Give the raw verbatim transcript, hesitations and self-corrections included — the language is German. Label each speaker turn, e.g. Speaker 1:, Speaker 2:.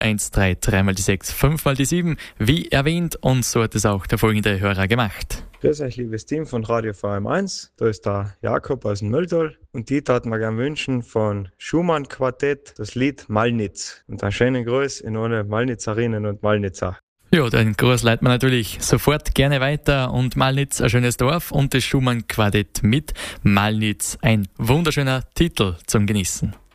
Speaker 1: eins drei drei mal die sechs, fünf mal die sieben, wie erwähnt, und so hat es auch der folgende Hörer gemacht.
Speaker 2: Grüß euch, liebes Team von Radio V M eins. Da ist der Jakob aus dem Mülltal und die tat mir gerne wünschen von Schumann Quartett das Lied Malnitz. Und einen schönen Gruß in alle Malnitzerinnen und Malnitzer.
Speaker 1: Ja, den Gruß leiten wir natürlich sofort gerne weiter. Und Malnitz, ein schönes Dorf, und das Schumann Quartett mit Malnitz, ein wunderschöner Titel zum Genießen.